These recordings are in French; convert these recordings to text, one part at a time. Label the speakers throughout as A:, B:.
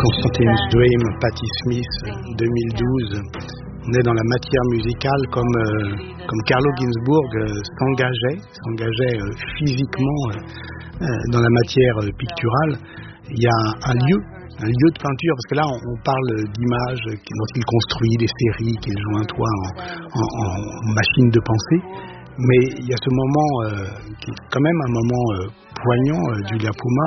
A: Constantine's Dream, Patti Smith, 2012. On est dans la matière musicale comme Carlo Ginzburg s'engageait physiquement dans la matière picturale. Il y a un lieu de peinture, parce que là on parle d'images dont il construit des séries qu'il jointoie en machine de pensée, mais il y a ce moment qui est quand même un moment poignant du La Puma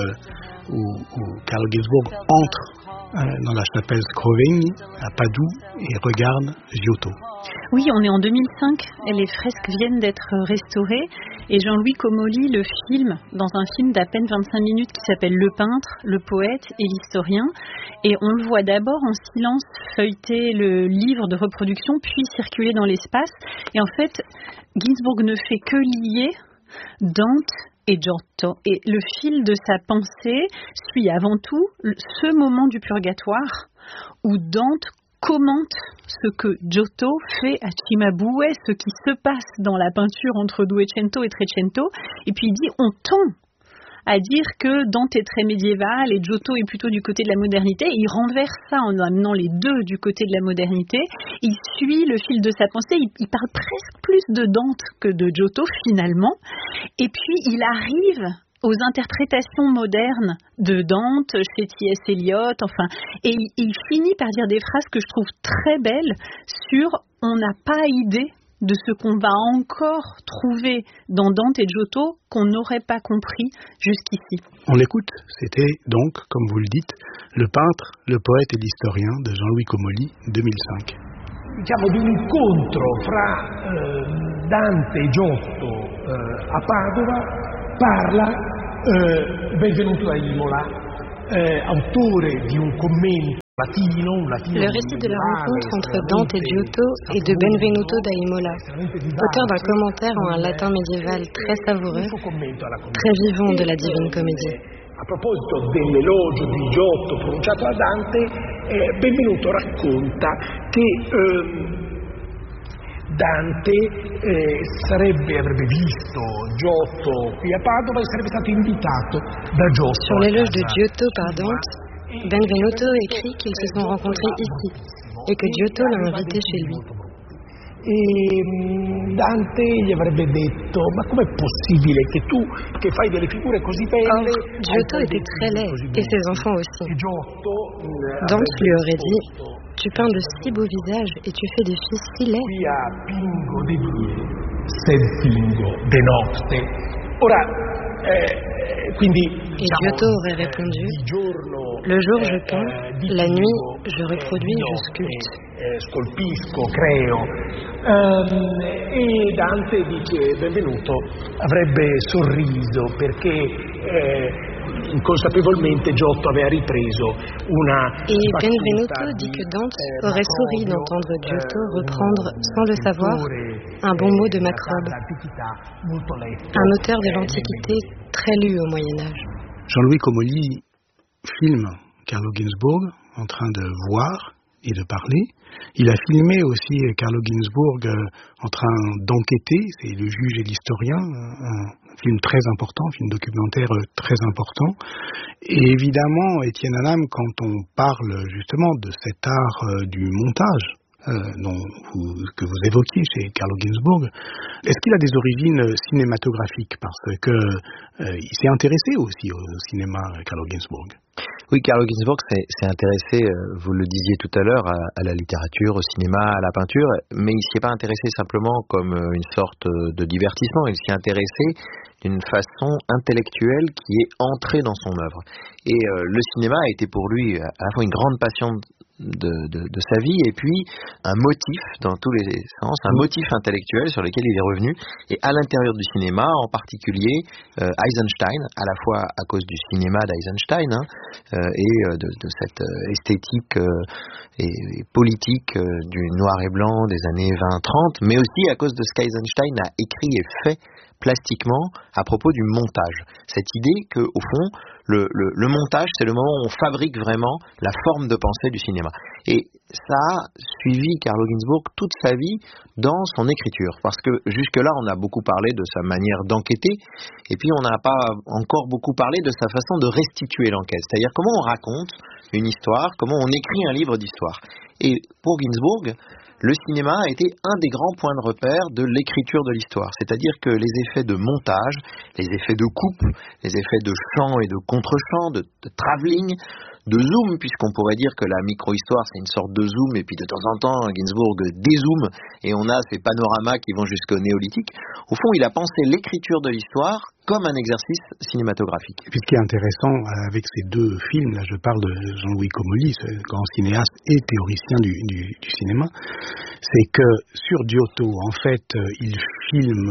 A: où Carlo Ginzburg entre dans la chapelle Scrovegni à Padoue et regarde Giotto.
B: Oui, on est en 2005, les fresques viennent d'être restaurées et Jean-Louis Comolli le filme dans un film d'à peine 25 minutes qui s'appelle Le peintre, le poète et l'historien, et on le voit d'abord en silence feuilleter le livre de reproduction puis circuler dans l'espace, et en fait Ginzburg ne fait que lier Dante et Giotto, et le fil de sa pensée suit avant tout ce moment du purgatoire où Dante commente ce que Giotto fait à Cimabue, ce qui se passe dans la peinture entre Duvecento et Trecento, et puis il dit on tend à dire que Dante est très médiéval et Giotto est plutôt du côté de la modernité. Il renverse ça en amenant les deux du côté de la modernité. Il suit le fil de sa pensée. Il parle presque plus de Dante que de Giotto finalement. Et puis il arrive aux interprétations modernes de Dante chez T.S. Eliot, et il finit par dire des phrases que je trouve très belles sur « on n'a pas idée de ce qu'on va encore trouver dans Dante et Giotto qu'on n'aurait pas compris jusqu'ici ».
A: On l'écoute, c'était donc, comme vous le dites, Le peintre, le poète et l'historien de Jean-Louis Comolli, 2005.
C: Diciamo di un incontro fra Dante e Giotto a Padova parla Benvenuto da Imola, autore di un commento latino.
D: Le récit de la rencontre entre Dante et Giotto est de Benvenuto da Imola, auteur d'un commentaire en un latin médiéval très savoureux, très vivant de la Divine Comédie.
C: A proposito dell'elogio di Giotto pronunciato da Dante, Benvenuto racconta che Dante avrebbe visto Giotto qui a Padova e sarebbe stato invitato da Giotto.
D: Sur l'éloge de Giotto par Dante, Benvenuto écrit qu'ils se sont rencontrés ici et que Giotto l'a invité chez lui.
C: E Dante gli avrebbe detto: ma com'è possibile che tu, che fai delle figure così belle...
D: Or, Giotto était très laid et ses enfants aussi. Dante lui aurait dit: tu peins de si beaux visages et tu fais des fils si laids.
C: Qui a pingo de die, sed pingo de nocte. Ora, quindi,
D: et Giotto aurait répondu: le jour je peins, la nuit je reproduis, je sculpte.
C: Scolpisco, creo. E Dante dice: Benvenuto avrebbe sorriso perché inconsapevolmente Giotto aveva ripreso una...
D: Et Benvenuto dit que Dante aurait souri d'entendre Giotto reprendre, sans le savoir, un bon mot de Macrobe, un auteur de l'Antiquité très lu au Moyen-Âge.
A: Jean-Louis Comolli filme Carlo Ginzburg en train de voir et de parler. Il a filmé aussi Carlo Ginzburg en train d'enquêter, c'est Le juge et l'historien, un film très important, un film documentaire très important. Et évidemment, Étienne Hallam, quand on parle justement de cet art du montage, que vous évoquiez chez Carlo Ginzburg, est-ce qu'il a des origines cinématographiques? Parce que il s'est intéressé aussi au cinéma, Carlo Ginzburg.
E: Oui, Carlo Ginzburg s'est intéressé, vous le disiez tout à l'heure, à la littérature, au cinéma, à la peinture, mais il s'y est pas intéressé simplement comme une sorte de divertissement, il s'y est intéressé d'une façon intellectuelle qui est entrée dans son œuvre. Et le cinéma a été pour lui à la fois une grande passion de sa vie et puis un motif dans tous les sens, un motif intellectuel sur lequel il est revenu, et à l'intérieur du cinéma en particulier Eisenstein, à la fois à cause du cinéma d'Eisenstein et de cette esthétique et politique du noir et blanc des années 20-30, mais aussi à cause de ce qu'Eisenstein a écrit et fait plastiquement à propos du montage. Cette idée que, au fond, le montage, c'est le moment où on fabrique vraiment la forme de pensée du cinéma. Et ça a suivi Carlo Ginzburg toute sa vie dans son écriture. Parce que jusque-là, on a beaucoup parlé de sa manière d'enquêter, et puis on n'a pas encore beaucoup parlé de sa façon de restituer l'enquête. C'est-à-dire comment on raconte une histoire, comment on écrit un livre d'histoire. Et pour Ginzburg, le cinéma a été un des grands points de repère de l'écriture de l'histoire. C'est-à-dire que les effets de montage, les effets de coupe, les effets de chant et de contre-chant, de travelling, de zoom, puisqu'on pourrait dire que la micro-histoire c'est une sorte de zoom, et puis de temps en temps Ginzburg dézoome et on a ces panoramas qui vont jusqu'au néolithique. Au fond, il a pensé l'écriture de l'histoire comme un exercice cinématographique.
A: Et puis ce qui est intéressant avec ces deux films, là je parle de Jean-Louis Comolli, ce grand cinéaste et théoricien du cinéma, c'est que sur Giotto, en fait, il filme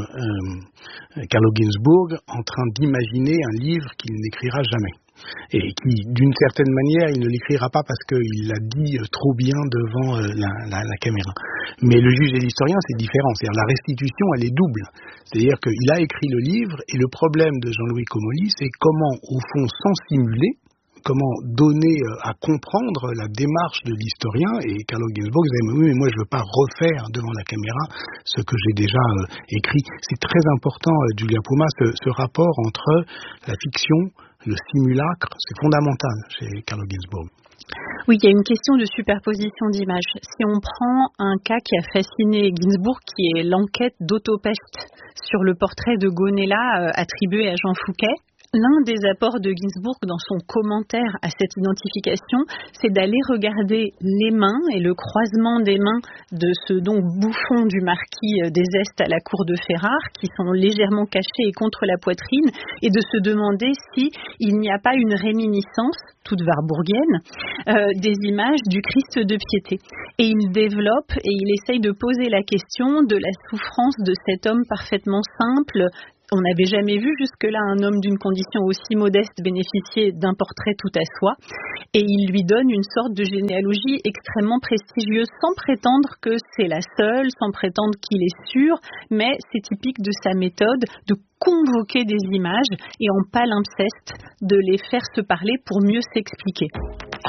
A: Carlo Ginzburg en train d'imaginer un livre qu'il n'écrira jamais. Et qui, d'une certaine manière, il ne l'écrira pas parce qu'il l'a dit trop bien devant la caméra. Mais le juge et l'historien, c'est différent. C'est-à-dire la restitution, elle est double. C'est-à-dire qu'il a écrit le livre, et le problème de Jean-Louis Comolli, c'est comment, au fond, sans simuler, comment donner à comprendre la démarche de l'historien. Et Carlo Ginzburg disait, oui, mais moi je ne veux pas refaire devant la caméra ce que j'ai déjà écrit. C'est très important, Giulia Puma, ce rapport entre la fiction, le simulacre, c'est fondamental chez Carlo Ginzburg.
B: Oui, il y a une question de superposition d'images. Si on prend un cas qui a fasciné Ginzburg, qui est l'enquête d'Otto Pest sur le portrait de Gonella attribué à Jean Fouquet, l'un des apports de Ginzburg dans son commentaire à cette identification, c'est d'aller regarder les mains et le croisement des mains de ce donc bouffon du marquis des Estes à la cour de Ferrare, qui sont légèrement cachés et contre la poitrine, et de se demander si il n'y a pas une réminiscence, toute warburgienne, des images du Christ de piété. Et il développe et il essaye de poser la question de la souffrance de cet homme parfaitement simple. On n'avait jamais vu jusque-là un homme d'une condition aussi modeste bénéficier d'un portrait tout à soi. Et il lui donne une sorte de généalogie extrêmement prestigieuse, sans prétendre que c'est la seule, sans prétendre qu'il est sûr, mais c'est typique de sa méthode de convoquer des images et en palimpseste de les faire se parler pour mieux s'expliquer.